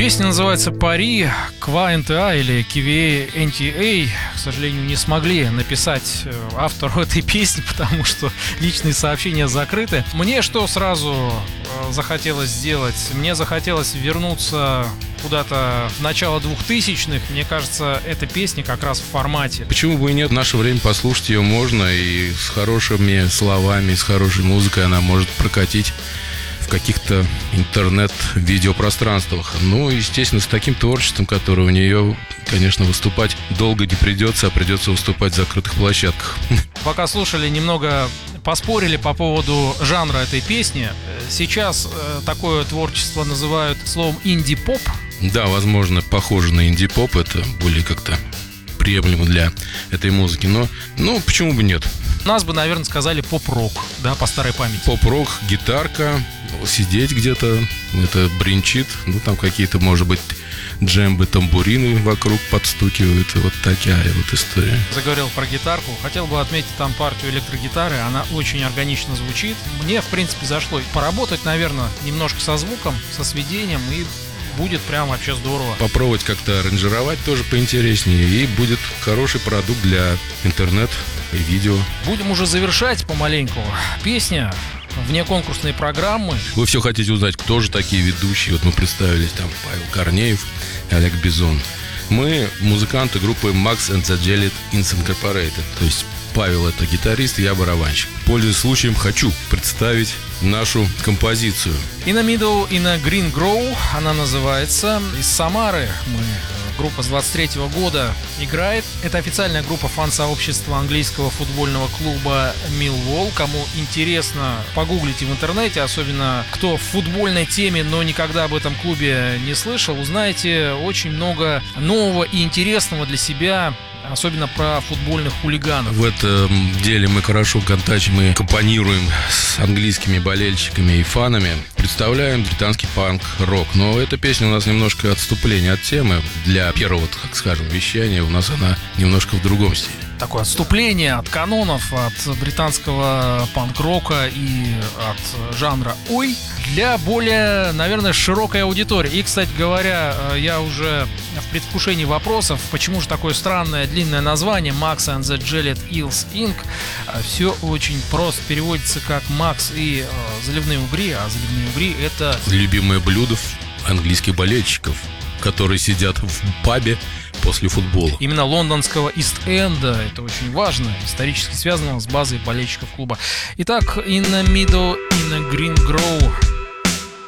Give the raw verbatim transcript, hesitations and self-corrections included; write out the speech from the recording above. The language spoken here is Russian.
Песня называется «Пари». кью эн ти эй или кью ви эй эн ти эй, к сожалению, не смогли написать автору этой песни, потому что личные сообщения закрыты. Мне что сразу захотелось сделать? Мне захотелось вернуться куда-то в начало двухтысячных. Мне кажется, эта песня как раз в формате. Почему бы и нет? В наше время послушать ее можно, и с хорошими словами, с хорошей музыкой она может прокатить в каких-то интернет-видеопространствах. Ну, естественно, с таким творчеством, которое у нее, конечно, выступать долго не придется, а придется выступать в закрытых площадках. Пока слушали, немного поспорили по поводу жанра этой песни. Сейчас э, такое творчество называют словом инди-поп. Да, возможно, похоже на инди-поп. Это более как-то приемлемо для этой музыки. Но, ну, почему бы нет? Нас бы, наверное, сказали поп-рок, да, по старой памяти. Поп-рок, гитарка, сидеть где-то, это бринчит. Ну, там какие-то, может быть, джембы, тамбурины вокруг подстукивают. Вот такая вот история. Заговорил про гитарку. Хотел бы отметить там партию электрогитары. Она очень органично звучит. Мне, в принципе, зашло поработать, наверное, немножко со звуком, со сведением, и будет прям вообще здорово. Попробовать как-то аранжировать тоже поинтереснее, и будет хороший продукт для интернет и видео. Будем уже завершать помаленьку. Песня вне конкурсной программы. Вы все хотите узнать, кто же такие ведущие? Вот мы представились, там Павел Корнеев и Олег Бизон. Мы музыканты группы Max and the Jelly Incorporated. То есть Павел — это гитарист, я барабанщик. Пользуясь случаем, хочу представить нашу композицию. In a Middle, in a Green Grow она называется. Из Самары мы, группа с двадцать третьего года, играет. Это официальная группа фан-сообщества английского футбольного клуба Millwall. Кому интересно, погуглите в интернете, особенно кто в футбольной теме, но никогда об этом клубе не слышал, узнаете очень много нового и интересного для себя, особенно про футбольных хулиганов. В этом деле мы хорошо контачим и компонируем с английскими болельщиками и фанами. Представляем британский панк-рок. Но эта песня у нас немножко отступление от темы. Для первого, так скажем, вещания у нас она немножко в другом стиле. Такое отступление от канонов, от британского панк-рока и от жанра «Ой» для более, наверное, широкой аудитории. И, кстати говоря, я уже в предвкушении вопросов, почему же такое странное длинное название Max and the Jelly Eels инкорпорейтед. Все очень просто переводится как «Макс и э, заливные угри», а заливные угри — это любимое блюдо английских болельщиков, которые сидят в пабе после футбола. Именно лондонского Ист-Энда. Это очень важно, исторически связано с базой болельщиков клуба. Итак, In a Middle, in a Green Grow.